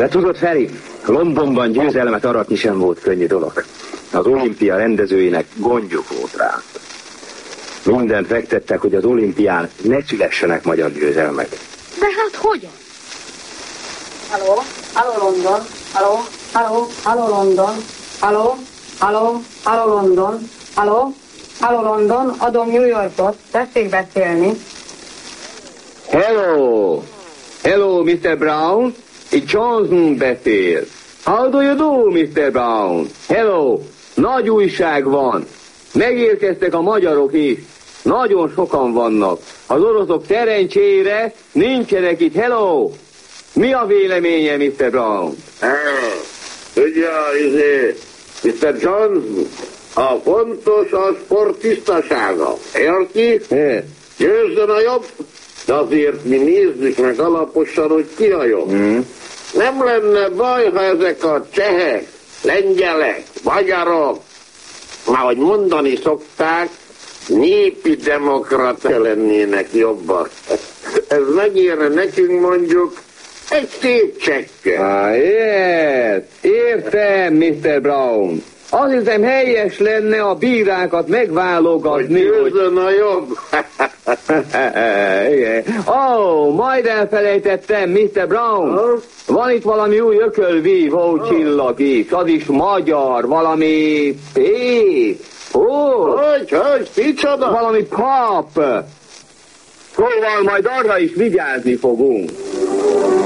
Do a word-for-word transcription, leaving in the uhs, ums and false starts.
De tudod, Feri, Londonban győzelmet aratni sem volt könnyű dolog. Az olimpia rendezőinek gondjuk volt rá. Mindent megtettek, hogy az olimpián ne szülessenek magyar győzelmek. De hát hogyan? Halló? Halló London? Halló? Halló? Halló London? Halló? Halló? Halló London? Halló? Halló London? Adom New Yorkot. Tessék beszélni. Hello! Hello, mister Brown. Itt Johnson beszél. How do you do, mister Brown? Hello! Nagy újság van. Megérkeztek a magyarok is. Nagyon sokan vannak. Az oroszok szerencsére nincsenek itt. Hello! Mi a véleménye, mister Brown? Ugye, izé, mister Johnson, a fontos a sport tisztasága. Érti? Győzzön a jobb, de azért mi nézzük meg alaposan, hogy ki a jobb. Mm. Nem lenne baj, ha ezek a csehek, lengyelek, magyarok, már hogy mondani szokták, népi demokrata lennének jobbak. Ez megérne nekünk mondjuk egy szép csekkel. Ah, yes. Értem, mister Brown. Azt hiszem helyes lenne a bírákat megválogatni, hogy győzzön a jobb. Ó, oh, majd elfelejtettem, mister Brown. Oh. Van itt valami új ökölvívó oh. csillag is, az is magyar, valami szép. Oh. Hogy, hogy, micsoda? Valami pap. Szóval majd arra is vigyázni fogunk.